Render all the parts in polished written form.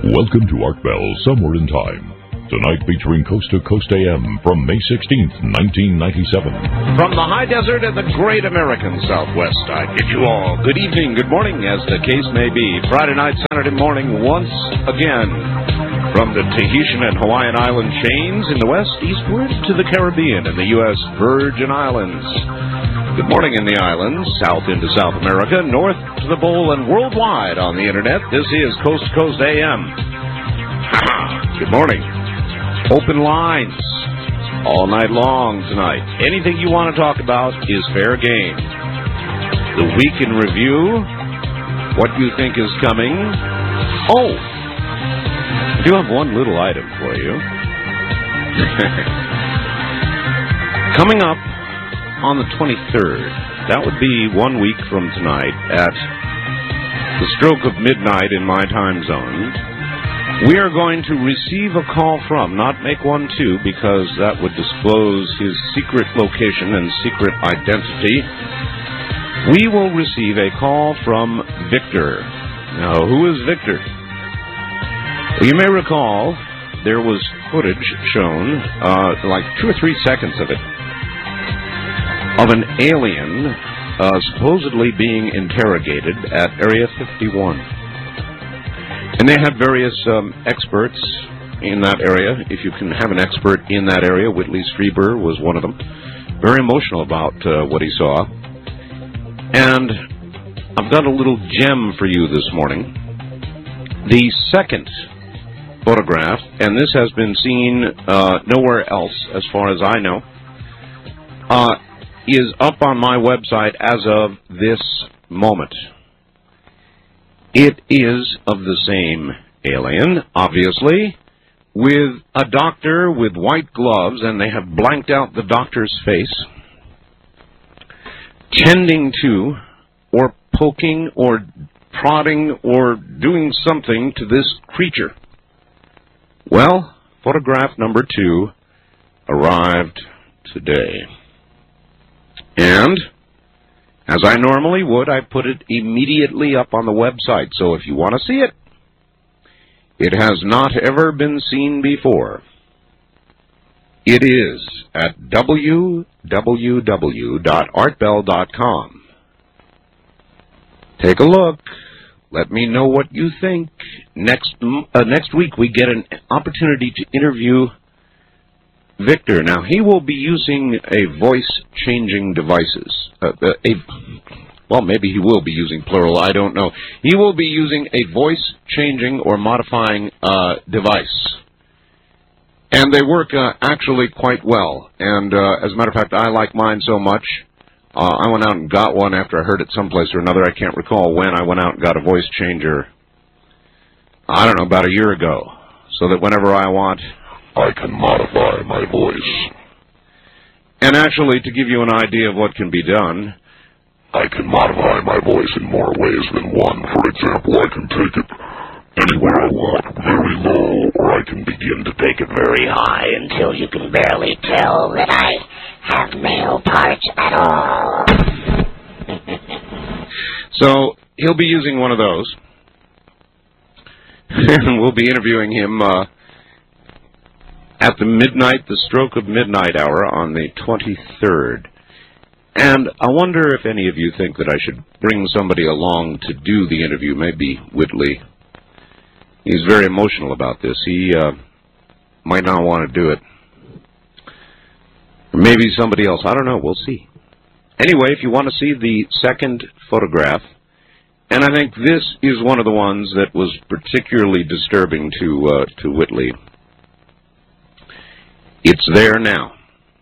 Welcome to Art Bell Somewhere in Time. Tonight featuring Coast to Coast AM from May 16th, 1997. From the high desert of the great American Southwest, I bid you all good evening, good morning, as the case may be. Friday night, Saturday morning, once again. From the Tahitian and Hawaiian island chains in the west, eastward to the Caribbean and the U.S. Virgin Islands. Good morning in the islands, south into South America, north to the Bowl, and worldwide on the internet. This is Coast to Coast AM. Good morning. Open lines all night long tonight. Anything you want to talk about is fair game. The week in review, what you think is coming. Oh, I do have one little item for you. Coming up on the 23rd, that would be 1 week from tonight at the stroke of midnight in my time zone, we are going to receive a call from, not make one to, because that would disclose his secret location and secret identity. We will receive a call from Victor. Now, who is Victor? Well, you may recall there was footage shown, like 2 or 3 seconds of it, of an alien supposedly being interrogated at Area 51. And they had various experts in that area. If you can have an expert in that area, Whitley Strieber was one of them. Very emotional about what he saw. And I've got a little gem for you this morning. The second photograph, and this has been seen nowhere else as far as I know, is up on my website as of this moment. It is of the same alien, obviously, with a doctor with white gloves, and they have blanked out the doctor's face, tending to, or poking, or prodding, or doing something to this creature. Well, photograph number 2 arrived today. And, as I normally would, I put it immediately up on the website. So if you want to see it, it has not ever been seen before. It is at www.artbell.com. Take a look. Let me know what you think. Next week we get an opportunity to interview Victor. Now, he will be using a voice-changing devices. Well, maybe he will be using plural, I don't know. He will be using a voice-changing or modifying device. And they work actually quite well. And as a matter of fact, I like mine so much, I went out and got one after I heard it someplace or another. I can't recall when I went out and got a voice changer, I don't know, about a year ago. So that whenever I want, I can modify my voice. And actually, to give you an idea of what can be done, I can modify my voice in more ways than one. For example, I can take it anywhere I want, very low, or I can begin to take it very high until you can barely tell that I have male parts at all. So, he'll be using one of those. And we'll be interviewing him at the stroke of midnight hour on the 23rd. And I wonder if any of you think that I should bring somebody along to do the interview, maybe Whitley. He's very emotional about this. He might not want to do it. Or maybe somebody else. I don't know. We'll see. Anyway, if you want to see the second photograph, and I think this is one of the ones that was particularly disturbing to Whitley. It's there now.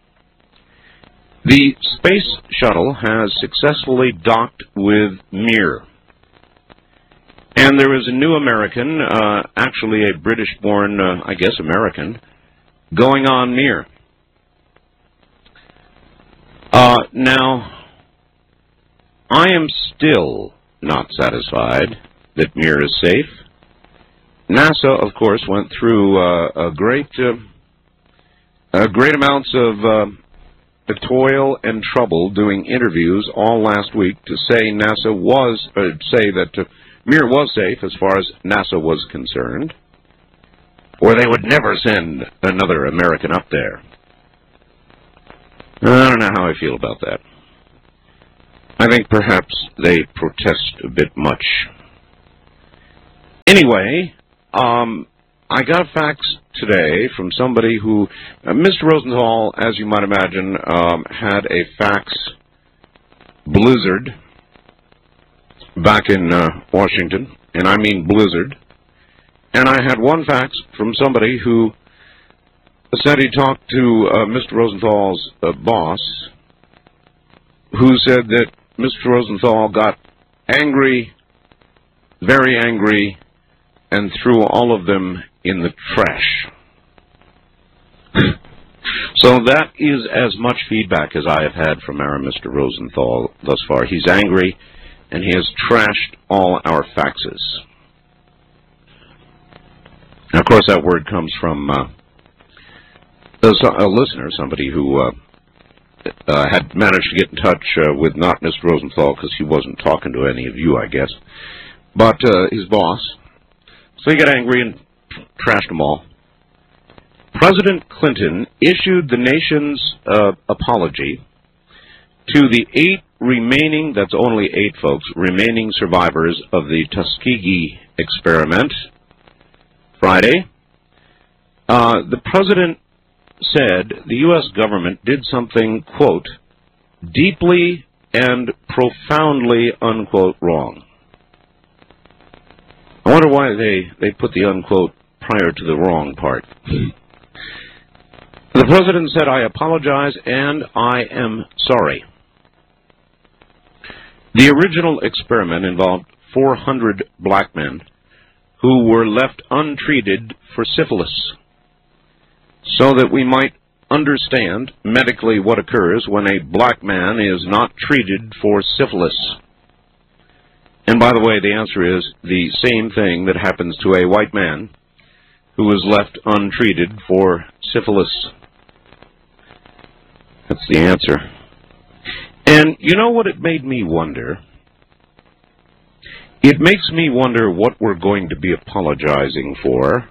The space shuttle has successfully docked with Mir. And there is a new American, actually a British-born, I guess American, going on Mir. Now, I am still not satisfied that Mir is safe. NASA, of course, went through great amounts of toil and trouble doing interviews all last week to say NASA was, say that Mir was safe as far as NASA was concerned. or they would never send another American up there. I don't know how I feel about that. I think perhaps they protest a bit much. Anyway, I got a fax today from somebody who, Mr. Rosenthal, as you might imagine, had a fax blizzard back in Washington, and I mean blizzard. And I had one fax from somebody who said he talked to Mr. Rosenthal's boss, who said that Mr. Rosenthal got angry, very angry, and threw all of them in the trash. So that is as much feedback as I have had from our Mr. Rosenthal thus far. He's angry, and he has trashed all our faxes. Now, of course, that word comes from a listener, somebody who had managed to get in touch with not Mr. Rosenthal, because he wasn't talking to any of you, I guess, but his boss. So he got angry and trashed them all. President Clinton issued the nation's apology to the 8 remaining, that's only 8 folks, remaining survivors of the Tuskegee experiment Friday. The president said the U.S. government did something, quote, deeply and profoundly, unquote, wrong. I wonder why they put the unquote prior to the wrong part. The president said, I apologize and I am sorry. The original experiment involved 400 black men who were left untreated for syphilis, so that we might understand medically what occurs when a black man is not treated for syphilis. And by the way, the answer is the same thing that happens to a white man who is left untreated for syphilis. That's the answer. And you know what it made me wonder? It makes me wonder what we're going to be apologizing for,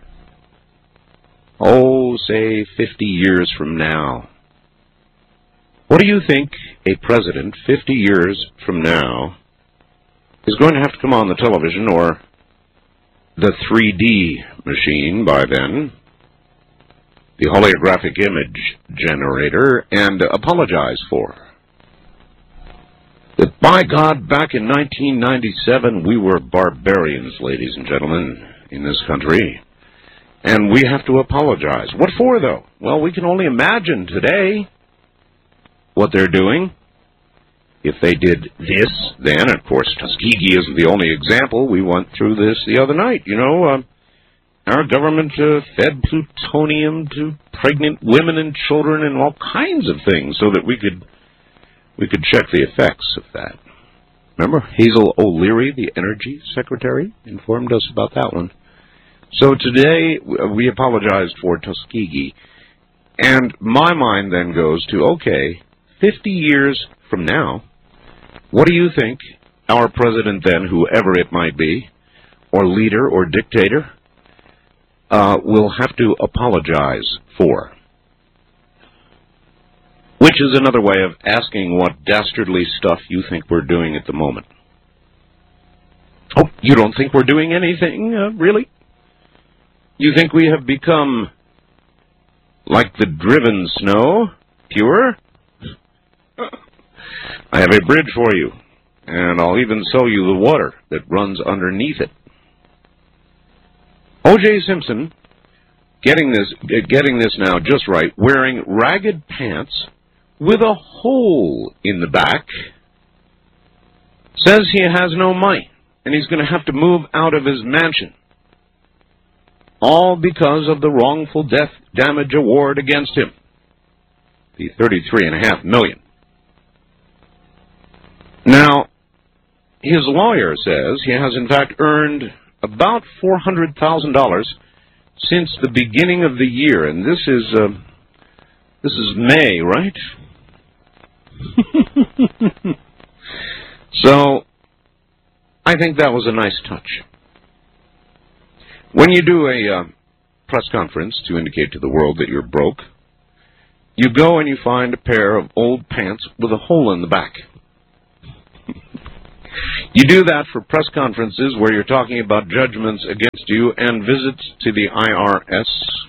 say 50 years from now. What do you think a president 50 years from now is going to have to come on the television or the 3D machine by then, the holographic image generator, and apologize for? That, by God, back in 1997, we were barbarians, ladies and gentlemen, in this country. And we have to apologize. What for, though? Well, we can only imagine today what they're doing. If they did this, then, of course, Tuskegee isn't the only example. We went through this the other night. You know, our government fed plutonium to pregnant women and children and all kinds of things so that we could check the effects of that. Remember, Hazel O'Leary, the Energy Secretary, informed us about that one. So today, we apologized for Tuskegee. And my mind then goes to, okay, 50 years from now, what do you think our president then, whoever it might be, or leader or dictator, will have to apologize for? Which is another way of asking what dastardly stuff you think we're doing at the moment. Oh, you don't think we're doing anything, really? You think we have become like the driven snow, pure? I have a bridge for you, and I'll even show you the water that runs underneath it. O.J. Simpson, getting this now just right, wearing ragged pants with a hole in the back, says he has no money, and he's going to have to move out of his mansion. All because of the wrongful death damage award against him, the $33.5 million. Now, his lawyer says he has in fact earned about $400,000 since the beginning of the year, and this is May, right? So, I think that was a nice touch. When you do a press conference to indicate to the world that you're broke, you go and you find a pair of old pants with a hole in the back. You do that for press conferences where you're talking about judgments against you and visits to the IRS.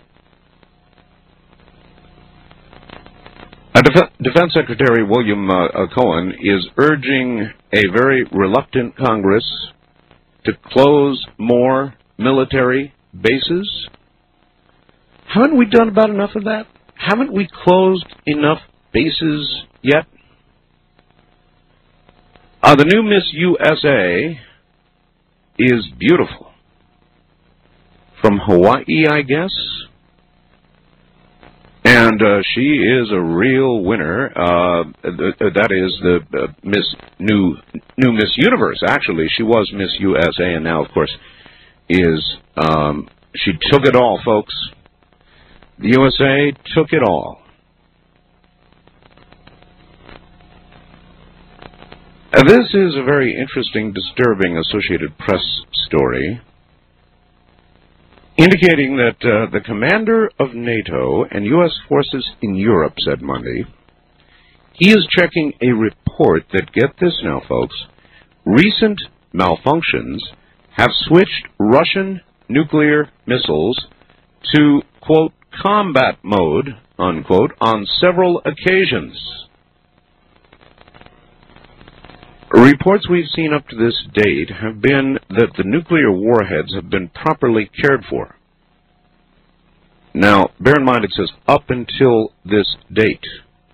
Defense Secretary William Cohen is urging a very reluctant Congress to close more military bases. Haven't we done about enough of that? Haven't we closed enough bases yet? The new Miss USA is beautiful. From Hawaii, I guess. And she is a real winner. That is the new Miss Universe. Actually, she was Miss USA, and now, of course, is she took it all, folks. The USA took it all. This is a very interesting, disturbing Associated Press story indicating that the commander of NATO and U.S. forces in Europe said Monday he is checking a report that, get this now, folks, recent malfunctions have switched Russian nuclear missiles to, quote, combat mode, unquote, on several occasions. Reports we've seen up to this date have been that the nuclear warheads have been properly cared for. Now, bear in mind it says up until this date.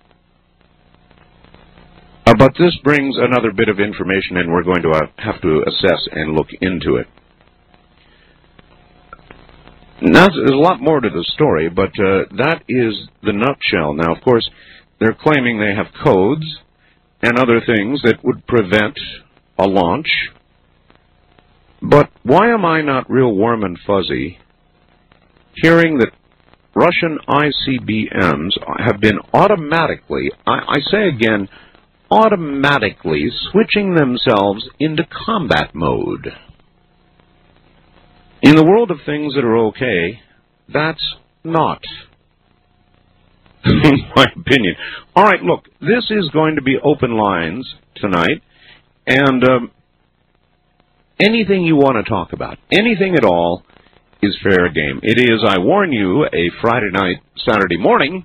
But this brings another bit of information, and we're going to have to assess and look into it. Now, there's a lot more to the story, but that is the nutshell. Now, of course, they're claiming they have codes and other things that would prevent a launch. But why am I not real warm and fuzzy hearing that Russian ICBMs have been automatically, I say again, automatically switching themselves into combat mode? In the world of things that are okay, that's not, in my opinion. All right, look, this is going to be open lines tonight, and anything you want to talk about, anything at all, is fair game. It is, I warn you, a Friday night, Saturday morning,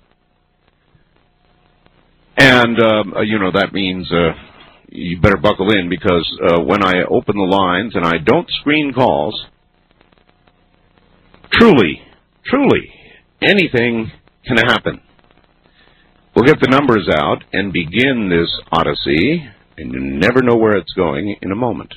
and, that means you better buckle in, because when I open the lines and I don't screen calls, truly, anything can happen. We'll get the numbers out and begin this odyssey, and you never know where it's going in a moment.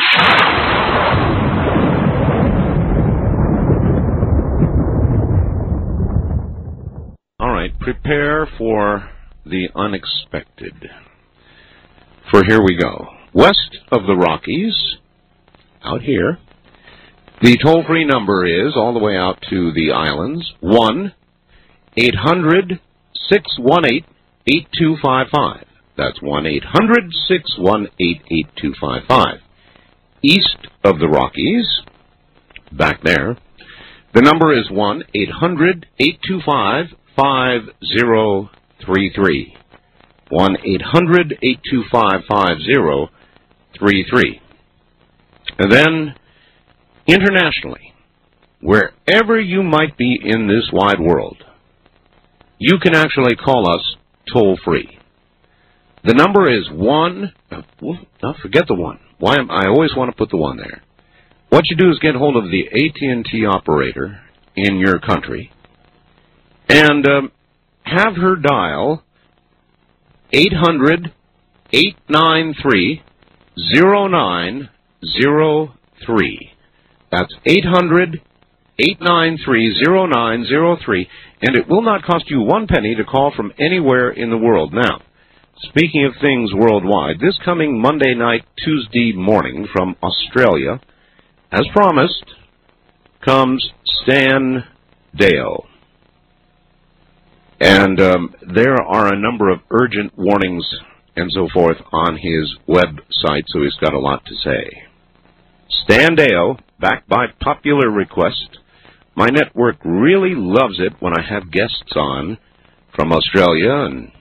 All right, prepare for the unexpected. For here we go. West of the Rockies, out here, the toll-free number is, all the way out to the islands, 1-800-618-8255. That's 1-800-618-8255. East of the Rockies, back there, the number is 1-800-825-5033. 1-800-825-5033. And then, internationally, wherever you might be in this wide world, you can actually call us toll-free. The number is forget the one. I always want to put the one there. What you do is get hold of the AT&T operator in your country and have her dial 800-893-0903. That's 800-893-0903, and it will not cost you 1 penny to call from anywhere in the world. Now, speaking of things worldwide, this coming Monday night, Tuesday morning from Australia, as promised, comes Stan Deyo. And there are a number of urgent warnings and so forth on his website, so he's got a lot to say. Stan Deyo, back by popular request, My network really loves it when I have guests on from Australia and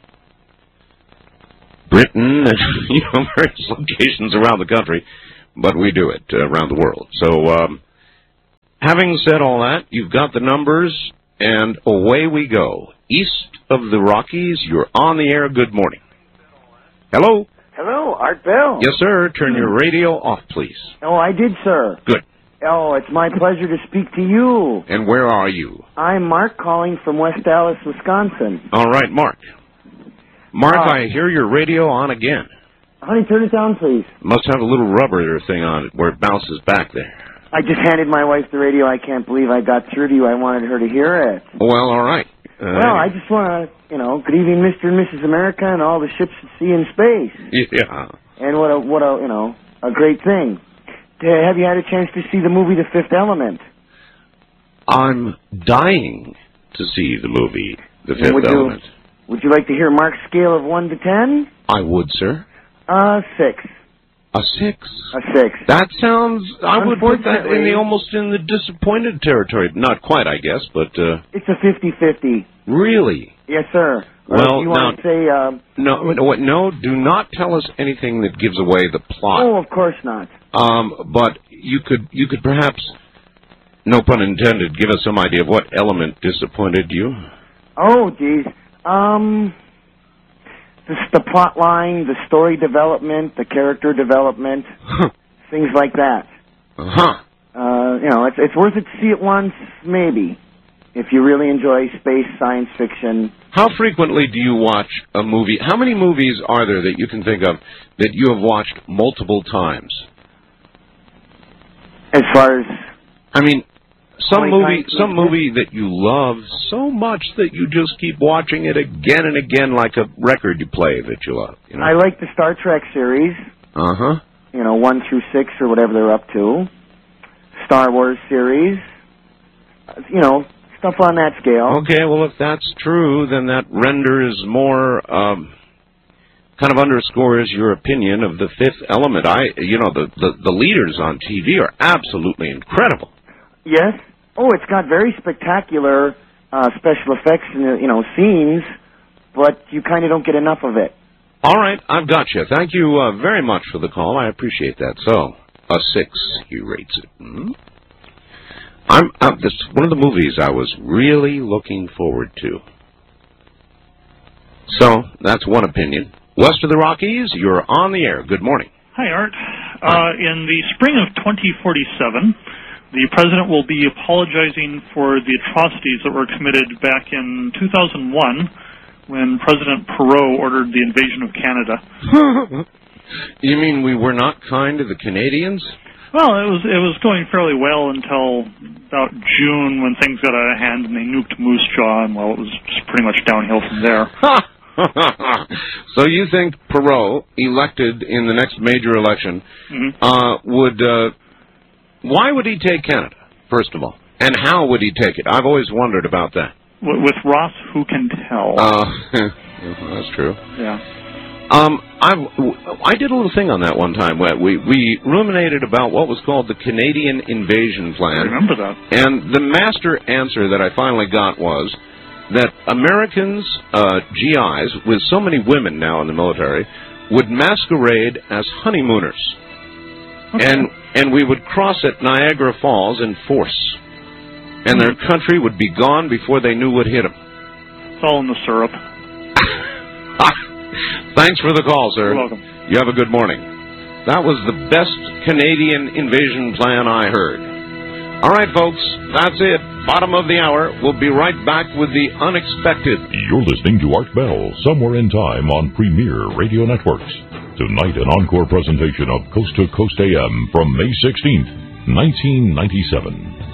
Britain and various locations around the country, but we do it around the world. So, having said all that, you've got the numbers, and away we go. East of the Rockies, you're on the air. Good morning. Hello? Hello, Art Bell. Yes, sir. Turn your radio off, please. Oh, I did, sir. Good. Oh, it's my pleasure to speak to you. And where are you? I'm Mark calling from West Dallas, Wisconsin. All right, Mark. Mark, I hear your radio on again. Honey, turn it down, please. Must have a little rubber thing on it where it bounces back there. I just handed my wife the radio. I can't believe I got through to you. I wanted her to hear it. Well, all right. Well, I just want to, good evening, Mr. and Mrs. America and all the ships at sea and space. Yeah. And what a great thing. Have you had a chance to see the movie The Fifth Element? I'm dying to see the movie The Fifth Element. Would you like to hear Mark's scale of 1 to 10? I would, sir. 6. A 6? A 6. That sounds... I would put that almost in the disappointed territory. Not quite, I guess, but... It's a 50-50. Really? Yes, sir. Well, you want to say... No, do not tell us anything that gives away the plot. Oh, of course not. But you could perhaps, no pun intended, give us some idea of what element disappointed you? Oh, geez. The plot line, the story development, the character development, things like that. It's worth it to see it once, maybe, if you really enjoy space science fiction. How frequently do you watch a movie? How many movies are there that you can think of that you have watched multiple times? As far as... I mean, some movie that you love so much that you just keep watching it again and again like a record you play that you love. I like the Star Trek series. 1 through 6 or whatever they're up to. Star Wars series. Stuff on that scale. Okay, well, if that's true, then that renders more... kind of underscores your opinion of The Fifth Element. The leaders on TV are absolutely incredible. Yes. Oh, it's got very spectacular special effects and scenes, but you kind of don't get enough of it. All right, I've got you. Thank you very much for the call. I appreciate that. So, a 6, he rates it. This is one of the movies I was really looking forward to. So, that's one opinion. West of the Rockies, you're on the air. Good morning. Hi, Art. In the spring of 2047, the President will be apologizing for the atrocities that were committed back in 2001 when President Perot ordered the invasion of Canada. You mean we were not kind to the Canadians? Well, it was going fairly well until about June when things got out of hand and they nuked Moose Jaw, and, well, it was just pretty much downhill from there. So you think Perot, elected in the next major election, why would he take Canada, first of all? And how would he take it? I've always wondered about that. With Ross, who can tell? That's true. Yeah. I did a little thing on that one time where we ruminated about what was called the Canadian Invasion Plan. I remember that. And the master answer that I finally got was that Americans, GIs, with so many women now in the military, would masquerade as honeymooners. Okay. And we would cross at Niagara Falls in force. And their country would be gone before they knew what hit them. It's all in the syrup. Thanks for the call, sir. You're welcome. You have a good morning. That was the best Canadian invasion plan I heard. All right, folks, that's it. Bottom of the hour. We'll be right back with the unexpected. You're listening to Art Bell, Somewhere in Time on Premier Radio Networks. Tonight, an encore presentation of Coast to Coast AM from May 16th, 1997.